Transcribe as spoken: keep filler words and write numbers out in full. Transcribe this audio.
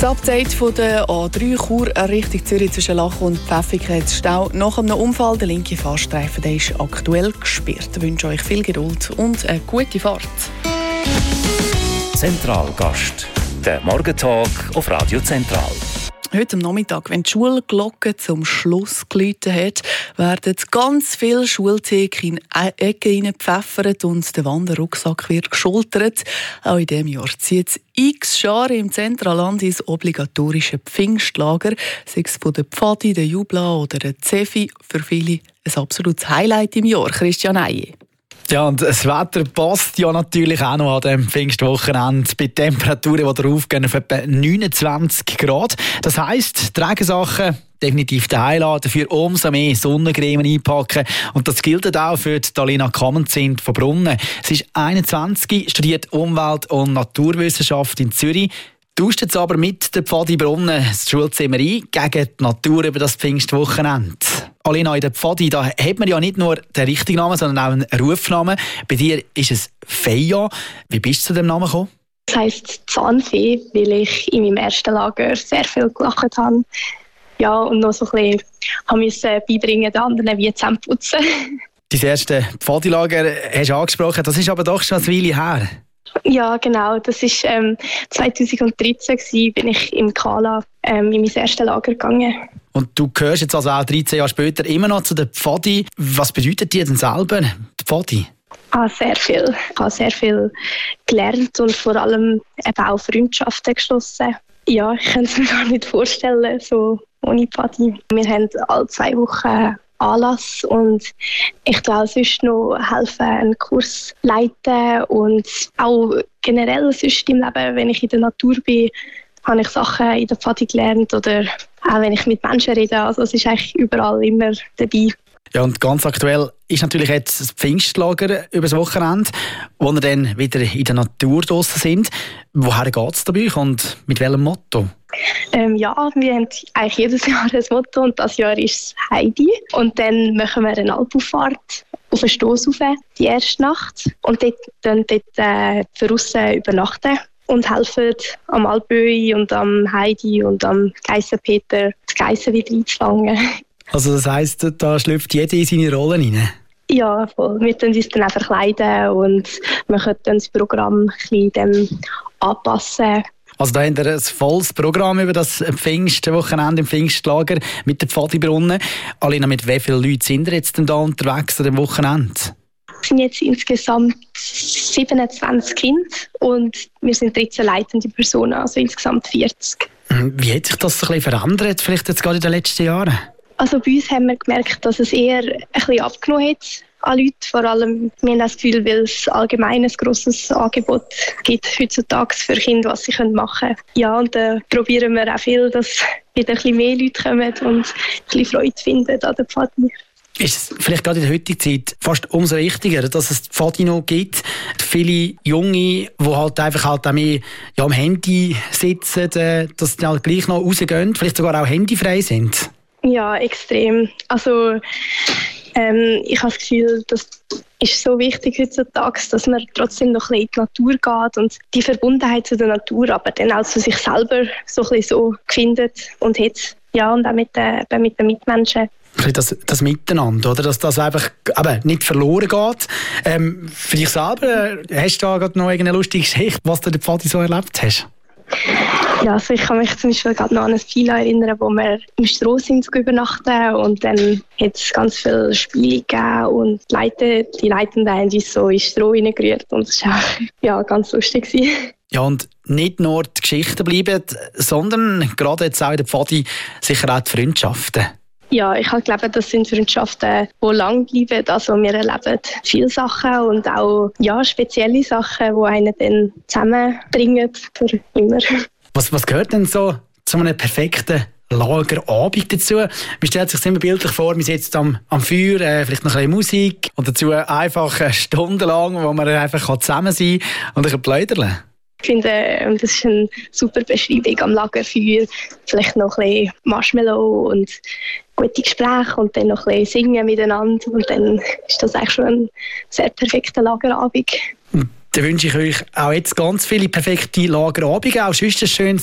Das Update von der A drei Chur Richtung Zürich zwischen Lach und Pfäffiken hat Stau. Nach einem Unfall, der linke Fahrstreifen, der ist aktuell gesperrt. Ich wünsche euch viel Geduld und eine gute Fahrt. Zentralgast, der Morgentalk auf Radio Zentral. Heute am Nachmittag, wenn die Schulglocke zum Schluss geläutet hat, werden ganz viele Schultheken in Ecken hineingepfeffert und der Wanderrucksack wird geschultert. Auch in diesem Jahr zieht es x Scharen im Zentralland ins obligatorische Pfingstlager. Sei es von der Pfadi, der Jubla oder der Zefi. Für viele ein absolutes Highlight im Jahr. Christian Eie. Ja, und das Wetter passt ja natürlich auch noch an dem Pfingstwochenende bei Temperaturen, die draufgehen auf etwa neunundzwanzig Grad. Das heisst, Regensachen definitiv daheim lassen, dafür umso mehr Sonnencreme einpacken. Und das gilt auch für die Alina Kammenzint von Brunnen. Sie ist einundzwanzig, studiert Umwelt- und Naturwissenschaft in Zürich. Tauscht jetzt aber mit der Pfadi Brunnen das Schulzimmer ein gegen die Natur über das Pfingstwochenende. Alina, in der Pfadi, da hat man ja nicht nur den richtigen Namen, sondern auch einen Rufnamen. Bei dir ist es Feja. Wie bist du zu dem Namen gekommen? Das heisst Zahnfee, weil ich in meinem ersten Lager sehr viel gelacht habe. Ja, und noch so ein bisschen musste beibringen, den anderen wie Zähne putzen. Dein erste Pfadi-Lager hast du angesprochen, das ist aber doch schon eine Weile her. Ja, genau. Das war ähm, zweitausenddreizehn, gewesen, bin ich im Kala ähm, in mein erstes Lager gegangen. Und du gehörst jetzt also auch dreizehn Jahre später immer noch zu der Pfadi. Was bedeutet dir denn selber die Pfadi? Ah, sehr viel. Ich habe sehr viel gelernt und vor allem eben auch Freundschaften geschlossen. Ja, ich kann es mir gar nicht vorstellen, so ohne Pfadi. Wir haben alle zwei Wochen Anlass und ich tue auch sonst noch helfen, einen Kurs leiten und auch generell sonst im Leben, wenn ich in der Natur bin, habe ich Sachen in der Pfadi gelernt oder auch wenn ich mit Menschen rede, also es ist eigentlich überall immer dabei. Ja, und ganz aktuell ist natürlich jetzt das Pfingstlager über das Wochenende, wo wir dann wieder in der Natur draussen sind. Woher geht es dabei und mit welchem Motto? Ähm, ja, wir haben eigentlich jedes Jahr ein Motto und dieses Jahr ist es Heidi. Und dann machen wir eine Alpauffahrt auf den Stoss rauf, die erste Nacht. Und dort, dann dort äh, draussen übernachten und helfen am Alpöi und am Heidi und am Geissenpeter die Geissen wieder einzufangen. Also das heisst, da schlüpft jeder in seine Rollen rein? Ja, voll. Wir können uns dann auch verkleiden und wir können dann das Programm ein bisschen anpassen. Also da haben wir ein volles Programm über das Pfingstwochenende im Pfingstlager mit der Pfadi Brunnen. Alina, mit wie vielen Leuten sind ihr jetzt denn da unterwegs an dem Wochenende? Es sind jetzt insgesamt siebenundzwanzig Kinder und wir sind dreizehn leitende Personen, also insgesamt vierzig. Wie hat sich das so ein bisschen verändert, vielleicht jetzt gerade in den letzten Jahren? Also bei uns haben wir gemerkt, dass es eher ein bisschen abgenommen hat an Leute. Vor allem, wir haben das Gefühl, weil es allgemein ein grosses Angebot gibt heutzutage für Kinder, was sie machen können. Ja, und dann probieren wir auch viel, dass wieder ein bisschen mehr Leute kommen und ein bisschen Freude finden an der Pfadi. Ist es vielleicht gerade in der heutigen Zeit fast umso wichtiger, dass es die Pfadi noch gibt? Viele Junge, die halt einfach halt auch mehr ja, am Handy sitzen, dass sie halt gleich noch rausgehen, vielleicht sogar auch handyfrei sind? Ja, extrem. Also ähm, ich habe das Gefühl, das ist so wichtig heutzutage, dass man trotzdem noch ein bisschen in die Natur geht und die Verbundenheit zu der Natur, aber dann auch zu sich selber so ein bisschen so findet und hat. Ja, und auch mit den, mit den Mitmenschen. Das, das Miteinander, oder? Dass das einfach eben nicht verloren geht. Ähm, für dich selber, hast du da gerade noch eine lustige Geschichte, was du in der Pfadi so erlebt hast? Ja, also ich kann mich zum Beispiel gerade noch an ein Fila erinnern, wo wir im Stroh sind zu übernachten und dann hat es ganz viele Spiele gegeben und die, Leute, die Leitenden haben uns so ins Stroh reingerührt und das war ja, ganz lustig. Ja, und nicht nur die Geschichten bleiben, sondern gerade jetzt auch in der Pfadi sicher auch die Freundschaften. Ja, ich glaube, das sind Freundschaften, die lang bleiben. Also wir erleben viele Sachen und auch ja, spezielle Sachen, die einen dann zusammenbringen für immer. Was, was gehört denn so zu einem perfekten Lagerabend dazu? Man stellt sich immer bildlich vor, man sitzt am, am Feuer, äh, vielleicht noch ein bisschen Musik und dazu einfach äh, stundenlang, wo man einfach zusammen sein kann und ein bisschen plaudern. Ich finde, das ist eine super Beschreibung am Lagerfeuer. Vielleicht noch ein bisschen Marshmallow und gute Gespräche und dann noch ein bisschen singen miteinander. Und dann ist das eigentlich schon ein sehr perfekter Lagerabend. Dann wünsche ich euch auch jetzt ganz viele perfekte Lagerabende, auch sonst ein schönes